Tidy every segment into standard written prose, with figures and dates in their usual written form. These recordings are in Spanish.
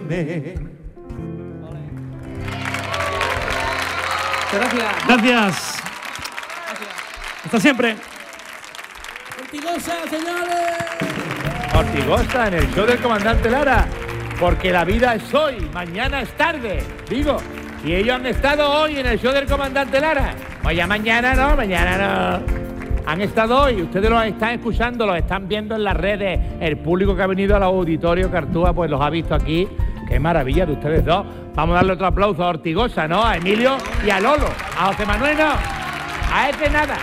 quererme. Gracias. Gracias. Hasta siempre. Ortigosa, señores. Ortigosa en el show del comandante Lara. Porque la vida es hoy, mañana es tarde. Digo, y ellos han estado hoy en el show del comandante Lara. Oye, mañana no. Han estado hoy, ustedes los están escuchando, los están viendo en las redes. El público que ha venido al auditorio Cartúa, pues los ha visto aquí. Qué maravilla de ustedes dos. Vamos a darle otro aplauso a Ortigosa, ¿no? A Emilio y a Lolo. A José Manuel no. A este nada.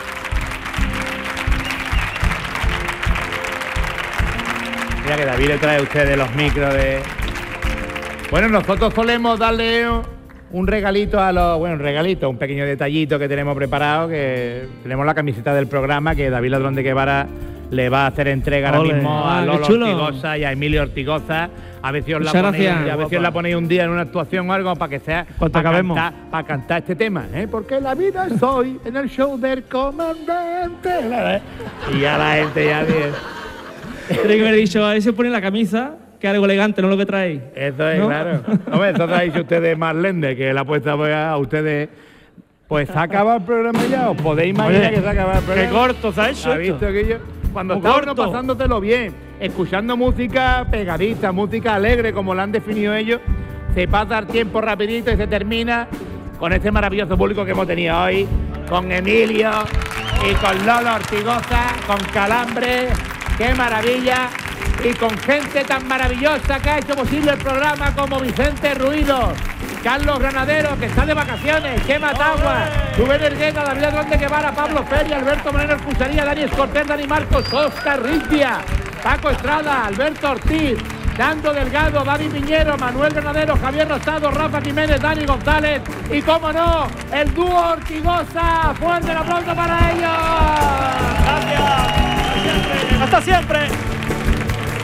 Mira que David le trae a ustedes los micros de... Bueno, nosotros solemos darle un regalito a los... Bueno, un pequeño detallito que tenemos preparado, que tenemos la camiseta del programa, que David Ladrón de Guevara le va a hacer entrega ahora mismo a Lolo Ortigosa y a Emilio Ortigosa. A ver si os la ponéis un día en una actuación o algo para que sea para cantar este tema, ¿eh? Porque la vida es hoy en el show del comandante. Y ya la gente ya bien. Tiene que haber dicho, a ver si pone la camisa, que es algo elegante, no lo que traéis. Eso es, ¿no? Claro. Hombre, eso traéis ustedes más lende, que la apuesta a ustedes. Pues se ha acabado el programa ya, os podéis imaginar que se ha acabado el programa. Qué corto se ha hecho. ¿Ha visto que yo? Cuando está uno pasándotelo bien, escuchando música pegadita, música alegre, como la han definido ellos, se pasa el tiempo rapidito y se termina con este maravilloso público que hemos tenido hoy, con Emilio y con Lolo Ortigosa, con Calambre, qué maravilla, y con gente tan maravillosa que ha hecho posible el programa como Vicente Ruido, Carlos Granadero, que está de vacaciones, Chema Tagua, Rubén Ergueta, David Ladrón de Guevara, Pablo Feria, Alberto Moreno Escusaría, Dani Escortés, Dani Marcos, Oscar Rizdia, Paco Estrada, Alberto Ortiz, Nando Delgado, David Piñero, Manuel Granadero, Javier Rosado, Rafa Jiménez, Dani González y, cómo no, el dúo Ortigosa. ¡Fuerte el aplauso para ellos! Gracias. Hasta siempre.